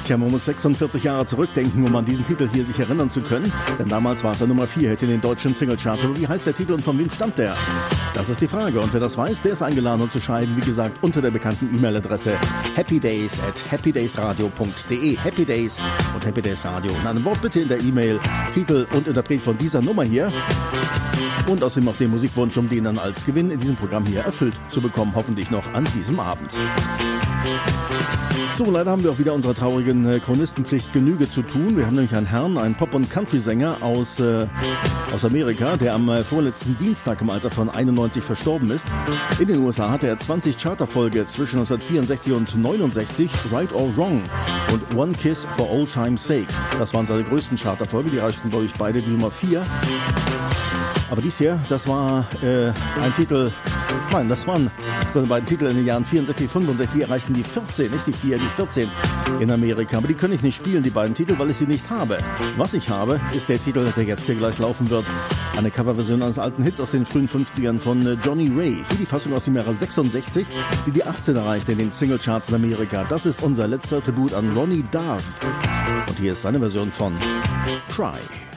Tja, man muss 46 Jahre zurückdenken, um an diesen Titel hier sich erinnern zu können. Denn damals war es der Nummer 4-Hit in den deutschen Singlecharts. Aber wie heißt der Titel und von wem stammt der? Das ist die Frage. Und wer das weiß, der ist eingeladen, uns zu schreiben, wie gesagt, unter der bekannten E-Mail-Adresse happydays@happydaysradio.de. Happy Days und Happy Days Radio. Und ein Wort bitte in der E-Mail, Titel und Interpret von dieser Nummer hier. Und außerdem auch den Musikwunsch, um den dann als Gewinn in diesem Programm hier erfüllt zu bekommen, hoffentlich noch an diesem Abend. So, leider haben wir auch wieder unserer traurigen Chronistenpflicht Genüge zu tun. Wir haben nämlich einen Herrn, einen Pop- und Country-Sänger aus Amerika, der am vorletzten Dienstag im Alter von 91 verstorben ist. In den USA hatte er 20 Charterfolge zwischen 1964 und 69, Right or Wrong und One Kiss for Old Time's Sake. Das waren seine größten Charterfolge, die reichten, glaube ich, beide die Nummer 4. Aber dies hier, das war ein Titel, nein, das waren seine beiden Titel in den Jahren 64, 65, die erreichten die 14, nicht die 4, die 14 in Amerika. Aber die kann ich nicht spielen, die beiden Titel, weil ich sie nicht habe. Was ich habe, ist der Titel, der jetzt hier gleich laufen wird. Eine Coverversion eines alten Hits aus den frühen 50ern von Johnny Ray. Hier die Fassung aus dem Jahre 66, die die 18 erreichte in den Singlecharts in Amerika. Das ist unser letzter Tribut an Ronnie Dove. Und hier ist seine Version von Try.